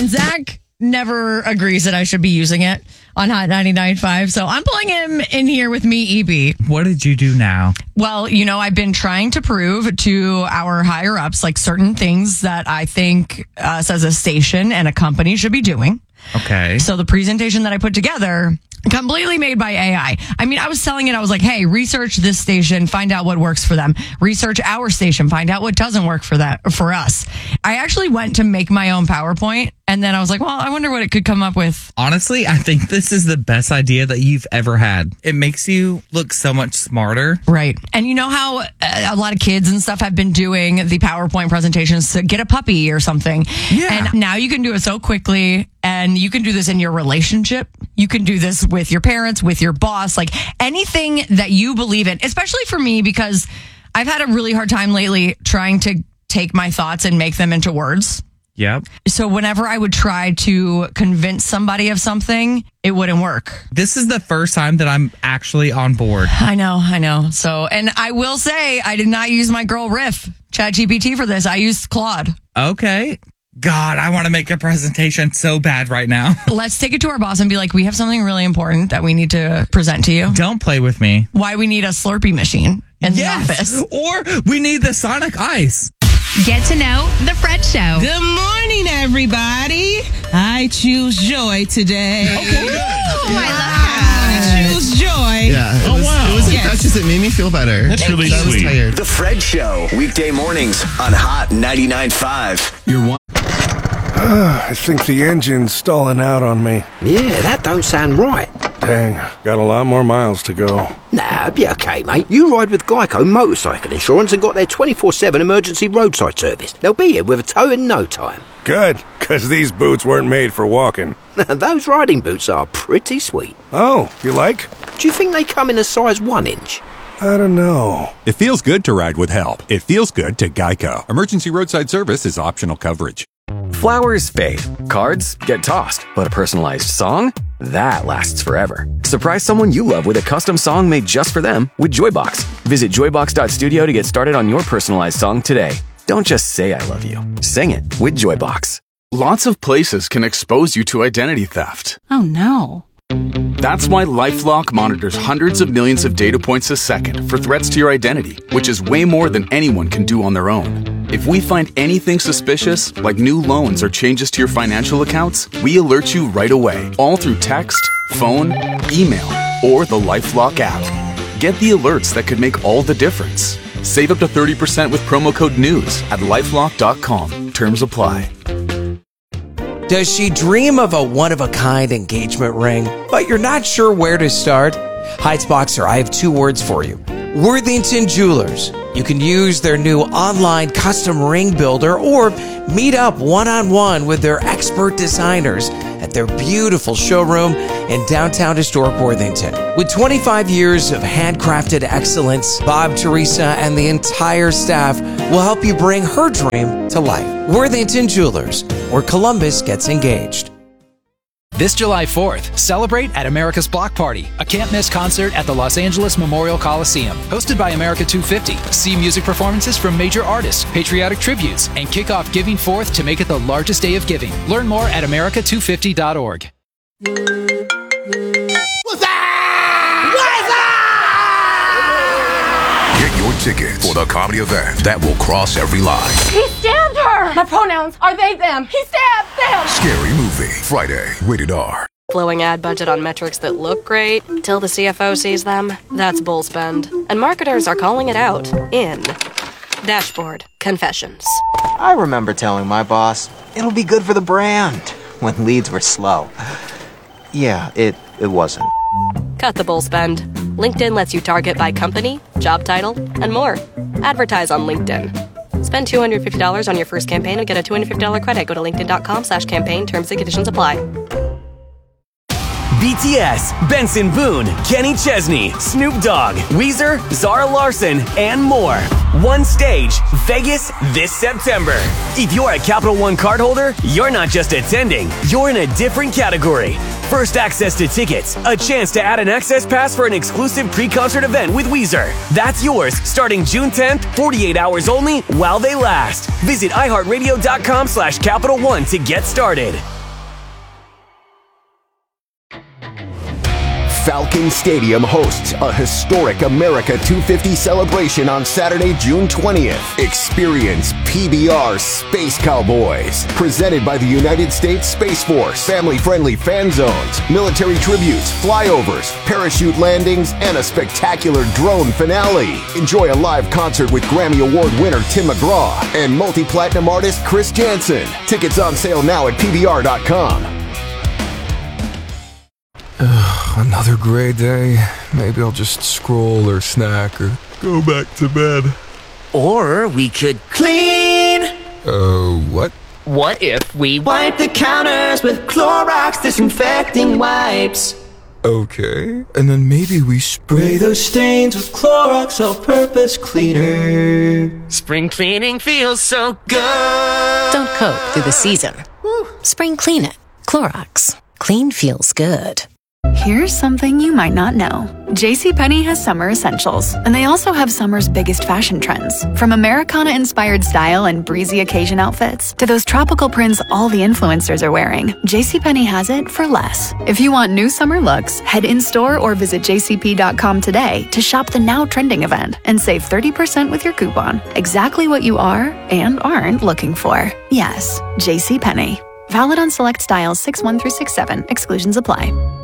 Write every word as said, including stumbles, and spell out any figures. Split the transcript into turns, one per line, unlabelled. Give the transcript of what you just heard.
And Zach never agrees that I should be using it on Hot ninety-nine point five. So I'm pulling him in here with me, E B.
What did you do now?
Well, you know, I've been trying to prove to our higher ups, like certain things that I think us as a station and a company should be doing.
Okay.
So the presentation that I put together, completely made by A I. I mean, I was telling it, I was like, hey, research this station, find out what works for them. Research our station, find out what doesn't work for that for us. I actually went to make my own PowerPoint, and then I was like, well, I wonder what it could come up with.
Honestly, I think this is the best idea that you've ever had. It makes you look so much smarter.
Right. And you know how a lot of kids and stuff have been doing the PowerPoint presentations to get a puppy or something.
Yeah.
And now you can do it so quickly, and you can do this in your relationship. You can do this with your parents, with your boss, like anything that you believe in, especially for me, because I've had a really hard time lately trying to take my thoughts and make them into words.
Yep.
So whenever I would try to convince somebody of something, it wouldn't work.
This is the first time that I'm actually on board.
I know, I know. So, and I will say, I did not use my girl Riff, ChatGPT, for this. I used Claude.
Okay. God, I want to make a presentation so bad right now.
Let's take it to our boss and be like, we have something really important that we need to present to you.
Don't play with me.
Why we need a Slurpee machine in
yes.
the office.
Or we need the Sonic Ice.
Get to know the Fred Show.
Good morning, everybody. I choose joy today.
Okay, good.
Oh, I love
I choose joy.
Yeah. It
Oh,
was,
wow.
It was
Yes.
infectious. It made me feel better.
That's really
I was
sweet.
tired.
The Fred Show, weekday mornings on Hot ninety-nine point five.
You're one.
I think the engine's stalling out on me.
Yeah, that don't sound right.
Dang, got a lot more miles to go.
Nah, be okay, mate. You ride with Geico Motorcycle Insurance and got their twenty-four seven emergency roadside service. They'll be here with a tow in no time.
Good, because these boots weren't made for walking.
Those riding boots are pretty sweet.
Oh, you like?
Do you think they come in a size one inch?
I don't know.
It feels good to ride with help. It feels good to Geico. Emergency roadside service is optional coverage.
Flowers fade, cards get tossed, but a personalized song? That lasts forever. Surprise someone you love with a custom song made just for them with Joybox. Visit joybox dot studio to get started on your personalized song today. Don't just say I love you. Sing it with Joybox.
Lots of places can expose you to identity theft.
Oh, no.
That's why LifeLock monitors hundreds of millions of data points a second for threats to your identity, which is way more than anyone can do on their own. If we find anything suspicious, like new loans or changes to your financial accounts, we alert you right away, all through text, phone, email, or the LifeLock app. Get the alerts that could make all the difference. Save up to thirty percent with promo code NEWS at lifelock dot com. Terms apply.
Does she dream of a one-of-a-kind engagement ring, but you're not sure where to start? Heights Boxer, I have two words for you. Worthington Jewelers. You can use their new online custom ring builder or meet up one-on-one with their expert designers at their beautiful showroom in downtown historic Worthington. With twenty-five years of handcrafted excellence, Bob, Teresa, and the entire staff will help you bring her dream to life. Worthington Jewelers, where Columbus gets engaged.
This July fourth, celebrate at America's Block Party, a can't-miss concert at the Los Angeles Memorial Coliseum. Hosted by America two fifty. See music performances from major artists, patriotic tributes, and kick off Giving Fourth to make it the largest day of giving. Learn more at america two fifty dot org.
What's that? What is that?
Get your tickets for the comedy event that will cross every line.
He stabbed her! My pronouns are they, them. He stabbed them!
Scary Movie, Friday, rated R.
Blowing ad budget on metrics that look great till the C F O sees them. That's bull spend. And marketers are calling it out in Dashboard Confessions.
I remember telling my boss, it'll be good for the brand, when leads were slow. Yeah, it, it wasn't.
Cut the bull spend. LinkedIn lets you target by company, job title, and more. Advertise on LinkedIn. Spend two hundred fifty dollars on your first campaign and get a two hundred fifty dollars credit. Go to linkedin.com slash campaign. Terms and conditions apply.
B T S, Benson Boone, Kenny Chesney, Snoop Dogg, Weezer, Zara Larson, and more. One stage, Vegas this September. If you're a Capital One cardholder, you're not just attending, you're in a different category. First access to tickets, a chance to add an access pass for an exclusive pre-concert event with Weezer. That's yours starting June tenth, forty-eight hours only while they last. Visit iHeartRadio.com slash Capital One to get started.
Falcon Stadium hosts a historic America two fifty celebration on Saturday, June twentieth. Experience P B R Space Cowboys, presented by the United States Space Force. Family-friendly fan zones, military tributes, flyovers, parachute landings, and a spectacular drone finale. Enjoy a live concert with Grammy Award winner Tim McGraw and multi-platinum artist Chris Jansen. Tickets on sale now at P B R dot com.
Ugh, another gray day. Maybe I'll just scroll or snack or go back to bed.
Or we could clean.
Uh, what?
What if we wipe the counters with Clorox disinfecting wipes?
Okay. And then maybe we spray
those stains with Clorox all-purpose cleaner. Spring cleaning feels so good.
Don't cope through the season. Spring clean it. Clorox. Clean feels good.
Here's something you might not know. JCPenney has summer essentials, and they also have summer's biggest fashion trends. From Americana-inspired style and breezy occasion outfits to those tropical prints all the influencers are wearing, JCPenney has it for less. If you want new summer looks, head in-store or visit J C P dot com today to shop the now trending event and save thirty percent with your coupon. Exactly what you are and aren't looking for. Yes, JCPenney. Valid on select styles six one through six seven. Exclusions apply.